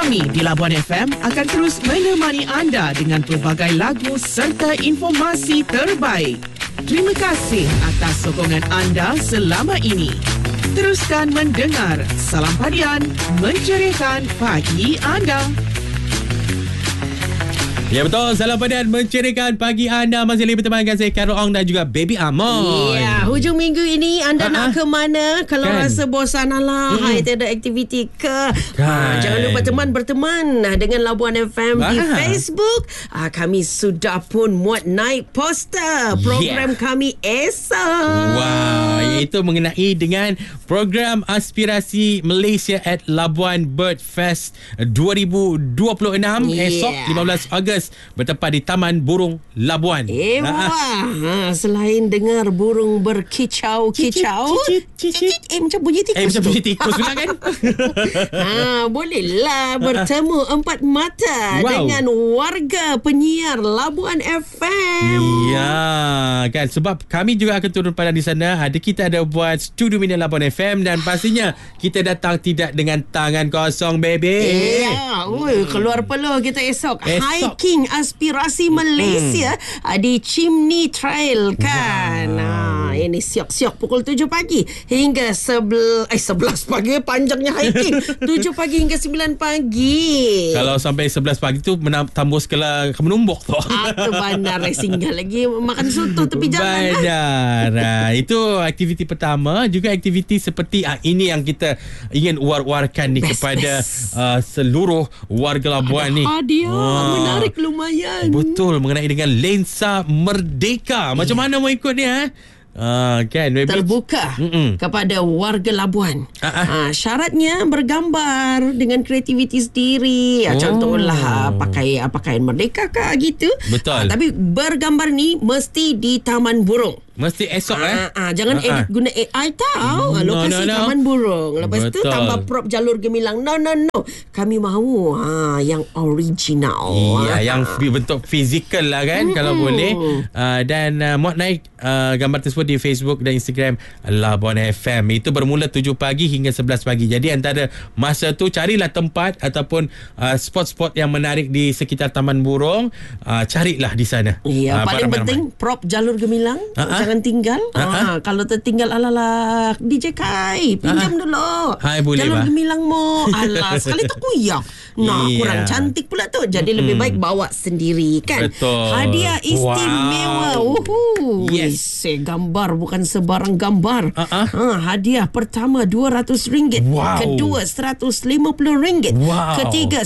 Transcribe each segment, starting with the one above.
Kami di Labuan FM akan terus menemani anda dengan pelbagai lagu serta informasi terbaik. Terima kasih atas sokongan anda selama ini. Teruskan mendengar Salam Padian, mencerahkan pagi anda. Ya betul, Salam Padian mencerahkan pagi anda. Masih lagi berteman dengan saya Carol Ong dan juga Baby Amon. Ya, hujung minggu ini anda nak ke mana? Kalau rasa bosan, tiada aktiviti ke? Jangan lupa berteman dengan Labuan FM di Facebook. Kami sudah pun muat naik poster program kami esok. Wow, iaitu mengenai dengan program Aspirasi Malaysia at Labuan Bird Fest 2026 esok 15 Ogos bertempat di Taman Burung Labuan. Selain dengar burung berkicau-kicau, macam bunyi tikus. Macam bunyi tikus pula kan? Bolehlah bertemu empat mata dengan warga penyiar Labuan FM. Ya, kan sebab kami juga akan turun padang di sana. Kita ada buat studio mini Labuan FM dan pastinya kita datang tidak dengan tangan kosong, baby. Keluar peluh kita esok. Hiking Aspirasi Malaysia di Chimney Trail kan. Ini siok-siok pukul 7 pagi hingga 11 pagi. Panjangnya hiking 7 pagi hingga 9 pagi. Kalau sampai 11 pagi tu tembus ke menumbuk tu. Itu bandar singgah lagi makan soto tepi jalan. Bandar. Itu aktiviti pertama. Juga aktiviti seperti ini yang kita ingin war-warkan ni kepada seluruh warga Labuan ni. Hadiah menarik lumayan. Betul, mengenai dengan lensa merdeka. Macam mana mau ikut ni kan terbuka kepada warga Labuan. Syaratnya bergambar dengan kreativiti sendiri. Contohlah pakaian merdeka kah gitu. Betul. Tapi bergambar ni mesti di Taman Burung. Mesti esok jangan edit guna AI tau. Lokasi Taman Burung. Lepas tu tambah prop jalur gemilang. No. Kami mahu yang original. Yang bentuk fizikal lah kan kalau boleh. Dan muat naik gambar tersebut di Facebook dan Instagram Labuan FM. Itu bermula 7 pagi hingga 11 pagi. Jadi antara masa tu carilah tempat ataupun spot-spot yang menarik di sekitar Taman Burung. Carilah di sana. Paling penting prop jalur gemilang. Jangan tinggal. Kalau tertinggal ala DJ Kai pinjam dulu. Boleh jalur gemilang mo. Sekali tu kuyak. Kurang cantik pula tu. Jadi lebih baik bawa sendiri kan. Betul. Hadiah istimewa. Yes. Gambar bukan sebarang gambar. Hadiah pertama RM200. Kedua RM150. Ketiga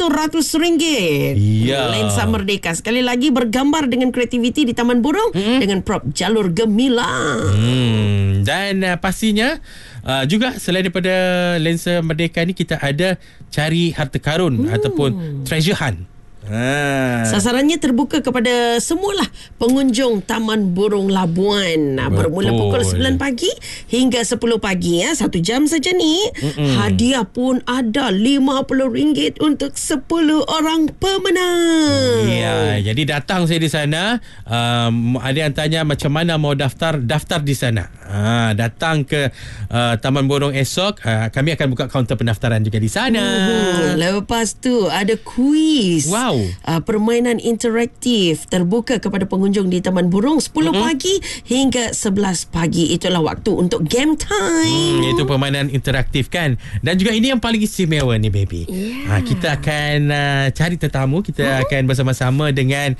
RM100. Lensa merdeka. Sekali lagi bergambar dengan kreativiti di Taman Burung dengan prop jalur gemilang. Dan pastinya juga selain daripada lensa merdeka ni kita ada cari harta karun ataupun treasure hunt. Sasarannya terbuka kepada semualah pengunjung Taman Burung Labuan. Bermula pukul 9 pagi hingga 10 pagi 1 jam saja ni. Hadiah pun ada RM50 untuk 10 orang pemenang. Jadi datang saya di sana. Ada yang tanya macam mana mau daftar di sana. Datang ke Taman Burung esok. Kami akan buka kaunter pendaftaran juga di sana. Lepas tu ada kuis. Permainan interaktif terbuka kepada pengunjung di Taman Burung 10 pagi hingga 11 pagi. Itulah waktu untuk game time. Itu permainan interaktif kan. Dan juga ini yang paling istimewa ni, baby. Kita akan cari tetamu. Kita akan bersama-sama dengan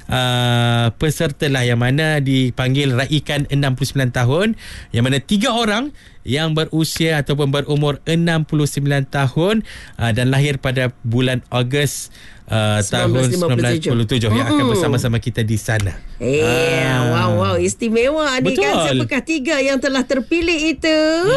peserta lah yang mana dipanggil raikan 69 tahun, yang mana 3 orang yang berusia ataupun berumur 69 tahun dan lahir pada bulan Ogos tahun 1957 yang akan bersama-sama kita di sana. Wow, istimewa ni kan. Siapakah 3 yang telah terpilih itu?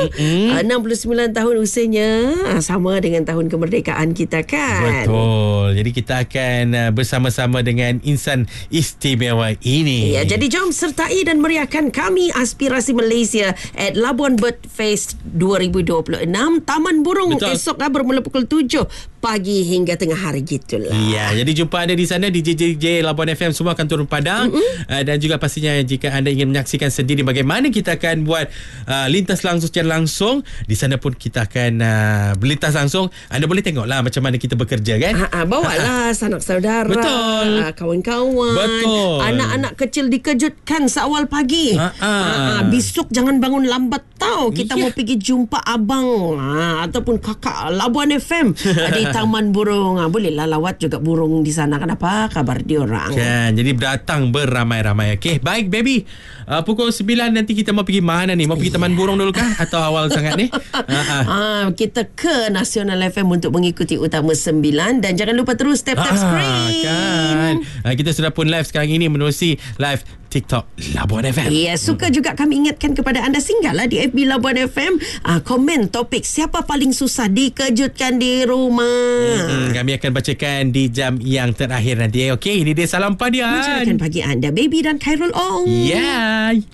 69 tahun usianya, sama dengan tahun kemerdekaan kita kan. Betul. Jadi kita akan bersama-sama dengan insan istimewa ini. Jadi jom sertai dan meriahkan kami Aspirasi Malaysia at Labuan Bird Fest 2026 Taman Burung. Betul. Esok bermula pukul 7 pagi hingga tengah hari gitulah. Ya, jadi jumpa anda di sana. DJ Labuan FM semua akan turun padang. Dan juga pastinya jika anda ingin menyaksikan sendiri bagaimana kita akan buat lintas langsung secara langsung, di sana pun kita akan berlintas langsung. Anda boleh tengoklah macam mana kita bekerja kan. Bawalah sanak saudara, betul, kawan-kawan, betul, anak-anak kecil dikejutkan seawal pagi. Besok jangan bangun lambat tau. Kita mau pergi jumpa abang ataupun kakak Labuan FM di Taman Burung. Bolehlah lawat juga burung di sana. Kenapa? Kabar diorang kan. Jadi datang beramai-ramai. Okey, baik baby. Pukul 9 nanti kita mau pergi mana ni? Mau pergi Taman Burung dulu kah? Atau awal sangat ni? Kita ke Nasional FM untuk mengikuti Utama 9. Dan jangan lupa terus tap screen kan. Kita sudah pun live sekarang ini menerusi live TikTok Labuan FM. Ya, suka juga kami ingatkan kepada anda, singgahlah di FB Labuan FM, komen topik siapa paling susah dikejutkan di rumah. Kami akan bacakan di jam yang terakhir nanti. Okey, ini dia Salam Padian. Mencerahkan pagi anda, Baby dan Khairul Ong. Yeah.